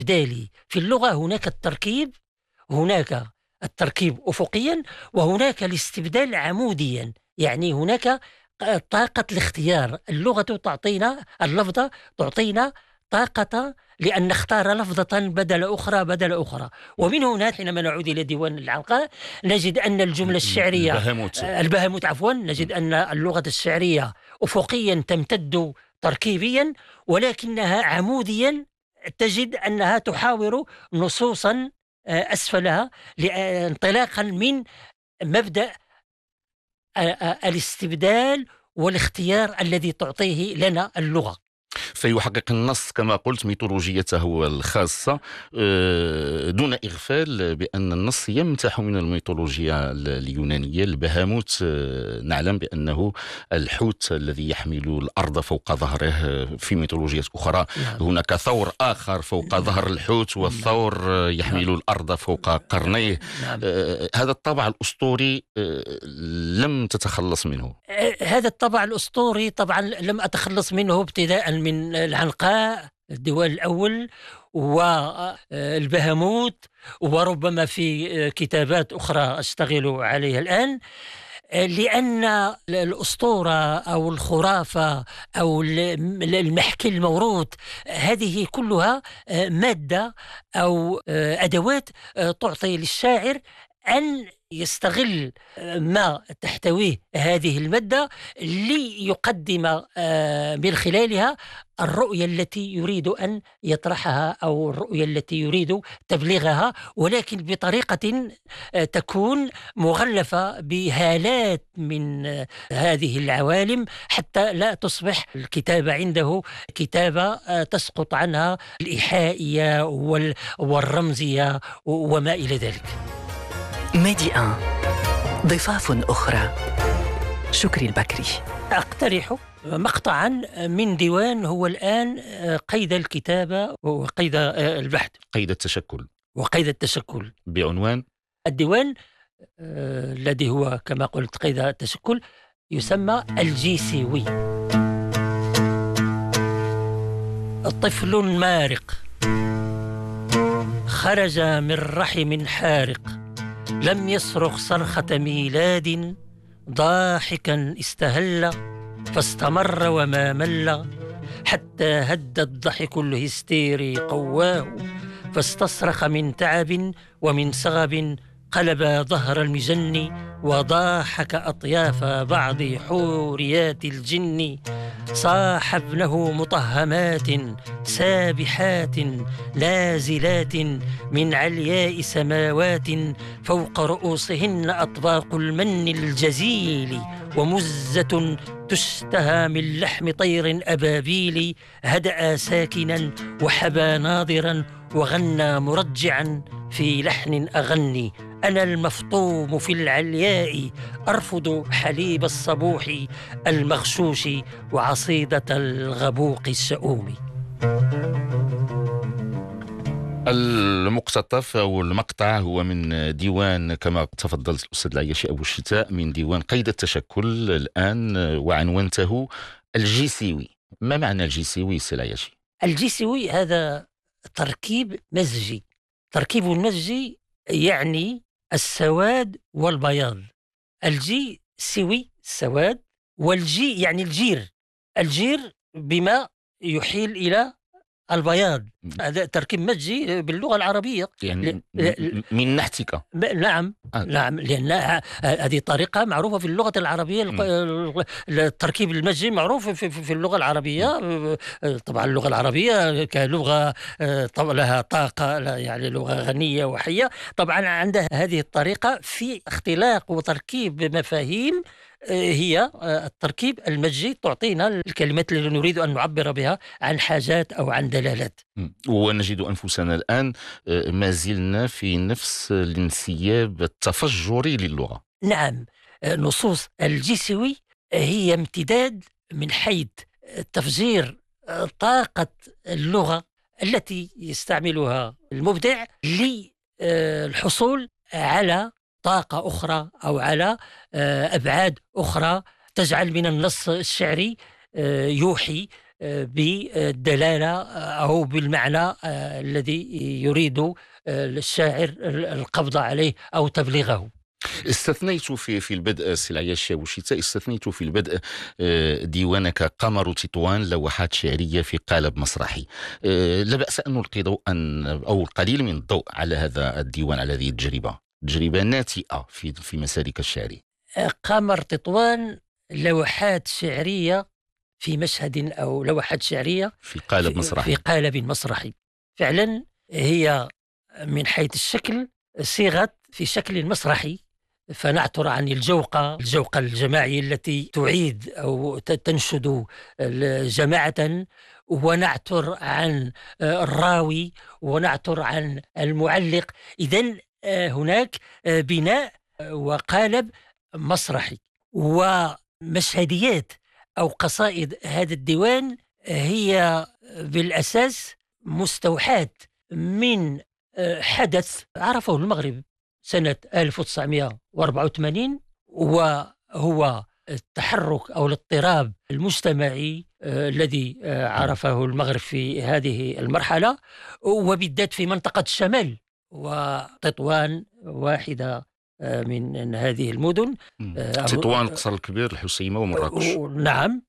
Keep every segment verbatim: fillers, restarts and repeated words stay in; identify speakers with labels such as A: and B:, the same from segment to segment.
A: استبدالي. في اللغة هناك التركيب، هناك التركيب أفقيا، وهناك الاستبدال عموديا، يعني هناك طاقة الاختيار. اللغة تعطينا، اللفظة تعطينا طاقة لأن نختار لفظة بدل أخرى بدل أخرى. ومن هنا حينما نعود إلى ديوان العنقاء نجد أن الجملة الشعرية
B: البهاموت
A: البهاموت عفوا نجد أن اللغة الشعرية أفقيا تمتد تركيبيا، ولكنها عموديا تجد أنها تحاور نصوصا أسفلها، انطلاقا من مبدأ الاستبدال والاختيار الذي تعطيه لنا اللغة.
B: فيحقق النص كما قلت ميثولوجيته الخاصة دون إغفال بأن النص يمتح من الميثولوجيا اليونانية. البهاموت نعلم بأنه الحوت الذي يحمل الأرض فوق ظهره في ميثولوجيات أخرى. نعم. هناك ثور آخر فوق نعم. ظهر الحوت، والثور نعم. يحمل نعم. الأرض فوق قرنيه. نعم. هذا الطابع الأسطوري لم تتخلص منه.
A: هذا الطابع الأسطوري طبعا لم أتخلص منه ابتداء من العنقاء الديوان الأول والبهاموت، وربما في كتابات أخرى أشتغل عليها الآن، لأن الأسطورة أو الخرافة أو المحكي الموروث هذه كلها مادة أو أدوات تعطي للشاعر أن يستغل ما تحتويه هذه المادة ليقدم من خلالها الرؤية التي يريد أن يطرحها أو الرؤية التي يريد تبليغها، ولكن بطريقة تكون مغلفة بهالات من هذه العوالم حتى لا تصبح الكتابة عنده كتابة تسقط عنها الإيحائية والرمزية وما إلى ذلك.
C: ميدي آن ضفاف أخرى. شكري البكري.
A: أقترح مقطعا من ديوان هو الآن قيد الكتابة وقيد البحث،
B: قيد التشكل
A: وقيد التشكل
B: بعنوان
A: الديوان الذي هو كما قلت قيد التشكل، يسمى الجيسيوي. الطفل مارق خرج من رحم حارق، لم يصرخ صرخة ميلاد، ضاحكا استهل فاستمر وما مل، حتى هد الضحك الهستيري قواه، فاستصرخ من تعب ومن صغب، قلب ظهر المجن وضاحك أطياف بعض حوريات الجن، صاح ابنه مطهمات سابحات نازلات من علياء سماوات، فوق رؤوسهن أطباق المن الجزيل، ومزة تشتهى من لحم طير أبابيل، هدأ ساكنا وحبى ناظرا، وغنى مرجعا في لحن أغني، أنا المفطوم في العلياء أرفض حليب الصبوح المغشوش وعصيدة الغبوق الشؤوم.
B: المقتطف أو المقطع هو من ديوان كما تفضلت الأستاذ العياشي أبو الشتاء، من ديوان قيد التشكل الآن، وعنوانته الجيسيوي. ما معنى الجيسيوي سي العياشي؟
A: الجيسيوي هذا تركيب مزجي. تركيب المزجي يعني السواد والبياض. الجي سوي السواد، والجي يعني الجير، الجير بما يحيل إلى البياض. هذا تركيب مزجي باللغة العربية
B: يعني ل... من نحتك.
A: نعم آه. نعم، لأن هذه طريقة معروفة في اللغة العربية. م. التركيب المزجي معروف في, في اللغة العربية. م. طبعا اللغة العربية كلغة لها طاقة، يعني لغة غنية وحية، طبعا عندها هذه الطريقة في اختلاق وتركيب مفاهيم. هي التركيب المزجي تعطينا الكلمات التي نريد أن نعبر بها عن حاجات أو عن دلالات.
B: ونجد أنفسنا الآن ما زلنا في نفس الانسياب التفجري للغة.
A: نعم، نصوص الجيسيوي هي امتداد من حيث تفجير طاقة اللغة التي يستعملها المبدع للحصول على طاقة أخرى أو على أبعاد أخرى تجعل من النص الشعري يوحي بالدلالة أو بالمعنى الذي يريد الشاعر القبض عليه أو تبليغه.
B: استثنيت في في البدء سي العياشي أبوشيتة، استثنيت في البدء ديوانك قمر تطوان لوحات شعرية في قالب مسرحي. لا بأس أن نلقي ضوءا أو القليل من الضوء على هذا الديوان، على هذه التجربة، تجربة ناتئة في في مسارك الشعري.
A: قمر تطوان لوحات شعرية في مشهد أو لوحات شعرية
B: في قالب مسرحي.
A: في قالب مسرحي فعلا. هي من حيث الشكل صيغت في شكل مسرحي، فنعتر عن الجوقة الجوقة الجماعية التي تعيد أو تنشد جماعة، ونعتر عن الراوي، ونعتر عن المعلق. إذن هناك بناء وقالب مسرحي. ومشهديات أو قصائد هذا الديوان هي بالأساس مستوحاة من حدث عرفه المغرب سنة ألف وتسعمائة وأربعة وثمانين، وهو التحرك أو الاضطراب المجتمعي الذي عرفه المغرب في هذه المرحلة، وبالذات في منطقة الشمال، وتطوان واحدة من هذه المدن.
B: تطوان، القصر الكبير، الحسيمة ومراكش.
A: نعم.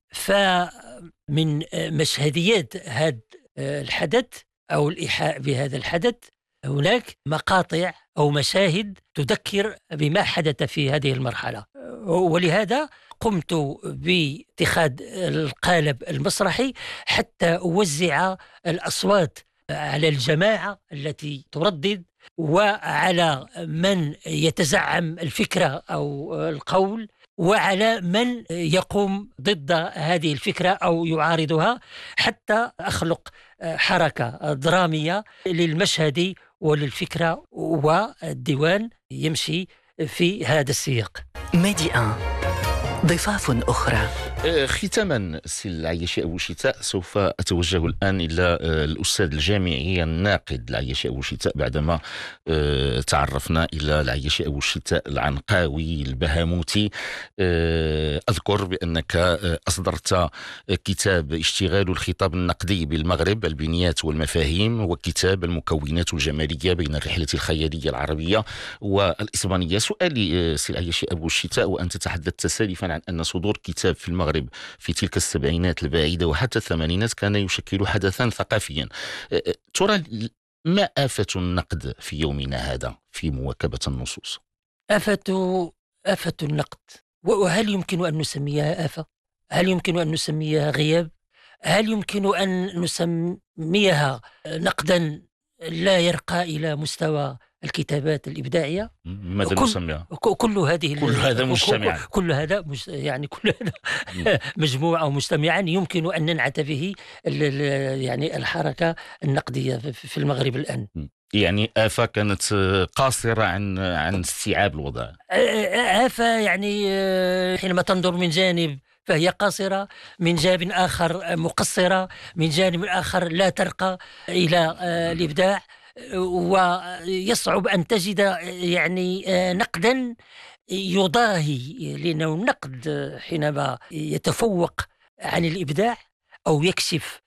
A: فمن مشهديات هذا الحدث أو الإيحاء بهذا الحدث هناك مقاطع أو مشاهد تذكر بما حدث في هذه المرحلة، ولهذا قمت باتخاذ القالب المسرحي حتى أوزع الأصوات على الجماعة التي تردد، وعلى من يتزعم الفكرة أو القول، وعلى من يقوم ضد هذه الفكرة أو يعارضها، حتى أخلق حركة درامية للمشهد وللفكرة، والديوان يمشي في هذا السياق.
C: ميدي آن، ضفاف أخرى.
B: ختاما سي العياشي أبوشيتة، سوف أتوجه الآن إلى الأستاذ الجامعي الناقد العياشي أبوشيتة، بعدما تعرفنا إلى العياشي أبوشيتة العنقاوي البهاموتي. أذكر بأنك أصدرت كتاب اشتغال الخطاب النقدي بالمغرب، البنيات والمفاهيم، وكتاب المكونات الجمالية بين الرحلة الخيالية العربية والإسبانية. سؤالي سي العياشي أبوشيتة، وأنت تحدثت سالفا عن أن صدور كتاب في المغرب في تلك السبعينات البعيدة وحتى الثمانينات كان يشكل حدثا ثقافيا، ترى ما آفة النقد في يومنا هذا في مواكبة النصوص؟
A: آفة آفة النقد، وهل يمكن أن نسميها آفة؟ هل يمكن أن نسميها غياب؟ هل يمكن أن نسميها نقدا لا يرقى إلى مستوى الكتابات الإبداعية؟
B: ماذا
A: كل
B: نسميها؟
A: كل هذه
B: كل هذا مجتمعا،
A: كل هذا مش يعني كل هذا مجموع أو مجتمعا يمكن أن ننعت به يعني الحركة النقدية في المغرب الآن.
B: يعني آفة كانت قاصرة عن عن استيعاب الوضع.
A: آفة يعني حينما تنظر من جانب فهي قاصرة، من جانب آخر مقصرة، من جانب آخر لا ترقى إلى الإبداع، ويصعب أن تجد يعني نقدا يضاهي، لأنه النقد حينما يتفوق عن الإبداع أو يكشف